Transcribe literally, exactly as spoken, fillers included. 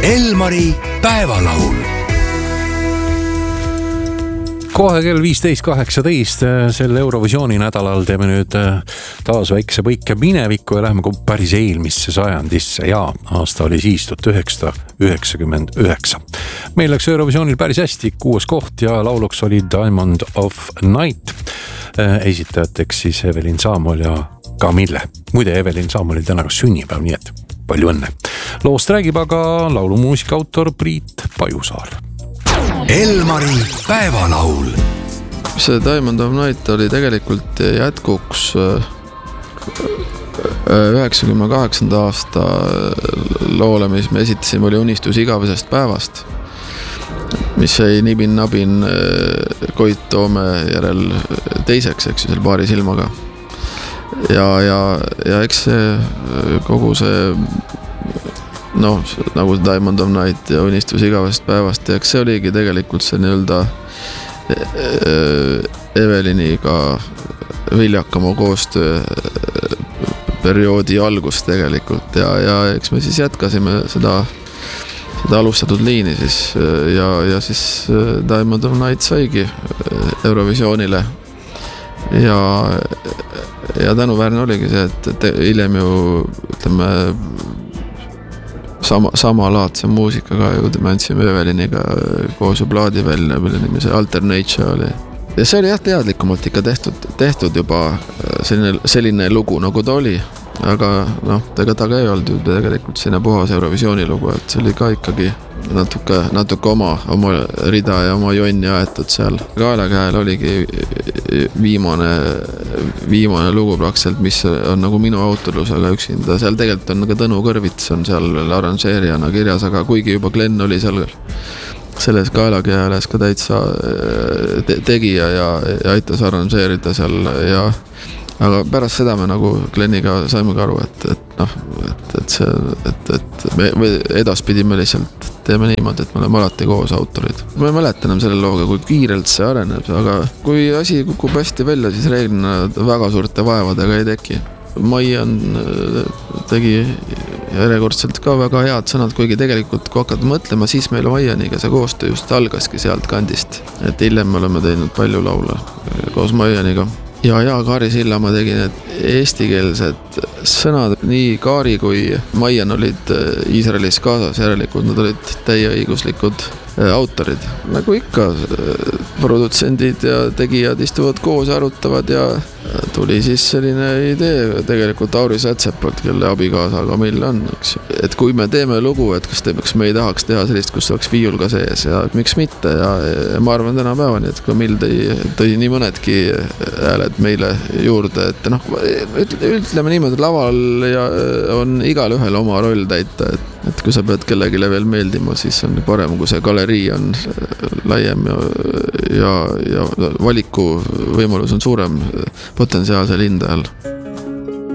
Elmari päevalaul. Kohe kell viisteist kaheksateist sel Eurovisiooni nädalal teeme nüüd taas väikse põike minevikku ja läheme päris eelmisse sajandisse ja aasta oli siis tuhat üheksasada üheksakümmend üheksa. Meil läks Eurovisioonil päris hästi, kuues koht ja lauluks oli Diamond of Night. Esitajateks siis Evelin Saamol ja Camille. Muide, Evelin Saamol oli täna ka sünnipäev, nii et palju õnne. Loost räägib aga laulumuusika autor Priit Pajusaar. Elmari päevalaul. See Diamond of Night oli tegelikult jätkuks üheksakümne kaheksanda aasta loole, mis me esitasime, oli Unistus igavesest päevast, mis jäi nibin-nabin Koit Toome järel teiseks, eks ju, seal paari silmaga. Ja, ja, ja eks see kogu see noh, nagu Diamond of Night ja Unistus igavesest päevast, ja eks see oligi tegelikult see nii-öelda Eveliniga viljakama koostöö perioodi algus tegelikult ja, ja eks me siis jätkasime seda, seda alustatud liini siis ja, ja siis Diamond of Night saigi Eurovisioonile ja, ja tänuväärne oligi see, et, et hiljem ju ütleme Sama, sama laadse muusikaga ju me andsime Eveliniga koos ju plaadi välja, mille nimi see Alternature oli. Ja see oli jah teadlikumalt ikka tehtud, tehtud juba selline, selline lugu, nagu ta oli. Aga noh, ega ta ka ei olnud ju tegelikult selline puhas Eurovisiooni lugu, et see oli ka ikkagi natuke, natuke oma, oma rida ja oma jonni aetud seal. Kaelakäel oligi viimane, viimane lugu praktiliselt, mis on nagu minu autorlusega üksinda. Seal tegelikult on ka Tõnu Kõrvits on seal arranžeerijana kirjas, aga kuigi juba Glenn oli seal selles kaelakäeles ka täitsa te- tegija ja, ja aitas arranžeerida seal ja aga pärast seda me nagu Glenniga saime ka aru, et, et noh, et, et see, et, et me, me edaspidi me lihtsalt teeme niimoodi, et me oleme alati koos autorid. Ma ei mäleta enam selle looga, kui kiirelt see areneb, aga kui asi kukub hästi välja, siis reeglina väga suurte vaevadega ei teki. Maian tegi järjekordselt ka väga head sõnad, kuigi tegelikult kui hakata mõtlema, siis meil Maianiga see koostöö just algaski sealt kandist. Et hiljem me oleme teinud palju laule koos Maianiga. Ja, ja Kaari Sillamaa tegi need eestikeelsed sõnad, nii Kaari kui Maian olid Iisraelis kaasas, järelikult nad olid täieõiguslikud autorid. Nagu ikka, produtsendid ja tegijad istuvad koos ja arutavad ja tuli siis selline idee tegelikult Auri Sätsepalt, kelle abikaasa Camille on. Eks. Et kui me teeme lugu, et kas, te, kas me ei tahaks teha sellist, kus oleks viiul ka sees ja miks mitte ja, ja ma arvan täna päevani, et Camille tõi, tõi nii mõnedki hääled meile juurde, et noh, ütleme niimoodi, et laval ja on igal ühel oma roll täita, et, et kui sa pead kellegile veel meeldima, siis on parem, kui see galerii on laiem ja, ja, ja valiku võimalus on suurem potentsiaalse lindajal.